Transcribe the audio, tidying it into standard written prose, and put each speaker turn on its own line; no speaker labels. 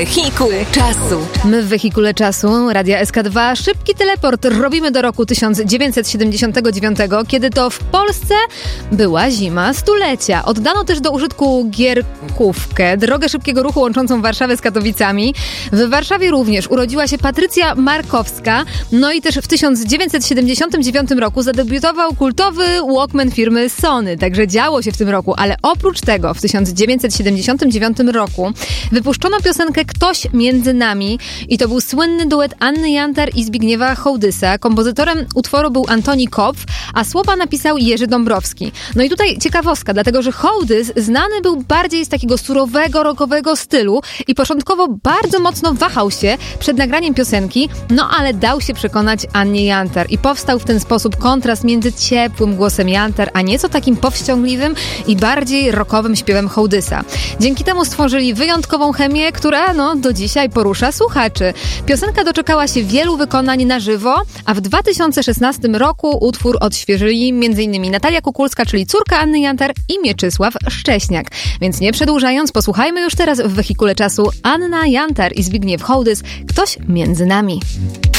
Wehikuł czasu.
My w Wehikule Czasu, Radia SK2, szybki teleport robimy do roku 1979, kiedy to w Polsce była zima stulecia. Oddano też do użytku gierkówkę, drogę szybkiego ruchu łączącą Warszawę z Katowicami. W Warszawie również urodziła się Patrycja Markowska, no i też w 1979 roku zadebiutował kultowy Walkman firmy Sony, także działo się w tym roku, ale oprócz tego w 1979 roku wypuszczono piosenkę Ktoś między nami i to był słynny duet Anny Jantar i Zbigniewa Hołdysa. Kompozytorem utworu był Antoni Kopf, a słowa napisał Jerzy Dąbrowski. No i tutaj ciekawostka, dlatego że Hołdys znany był bardziej z takiego surowego, rockowego stylu i początkowo bardzo mocno wahał się przed nagraniem piosenki, no ale dał się przekonać Annie Jantar i powstał w ten sposób kontrast między ciepłym głosem Jantar, a nieco takim powściągliwym i bardziej rockowym śpiewem Hołdysa. Dzięki temu stworzyli wyjątkową chemię, która do dzisiaj porusza słuchaczy. Piosenka doczekała się wielu wykonań na żywo, a w 2016 roku utwór odświeżyli m.in. Natalia Kukulska, czyli córka Anny Jantar i Mieczysław Szcześniak. Więc nie przedłużając, posłuchajmy już teraz w Wehikule Czasu Anna Jantar i Zbigniew Hołdys Ktoś między nami.